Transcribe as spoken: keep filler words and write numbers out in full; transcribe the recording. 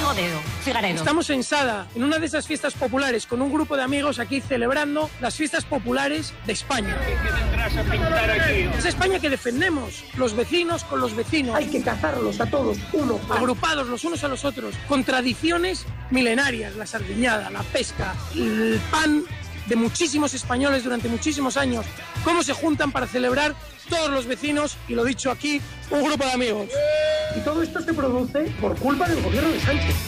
Figaredo, Figaredo. Estamos en Sada, en una de esas fiestas populares, con un grupo de amigos aquí celebrando las fiestas populares de España. ¿Qué vendrás a pintar aquí? Es España que defendemos, los vecinos con los vecinos. Hay que cazarlos a todos, uno, agrupados los unos a los otros, con tradiciones milenarias, la sardiñada, la pesca, el pan de muchísimos españoles durante muchísimos años. Cómo se juntan para celebrar todos los vecinos, y lo dicho aquí, un grupo de amigos. Y todo esto se produce por culpa del gobierno de Sánchez.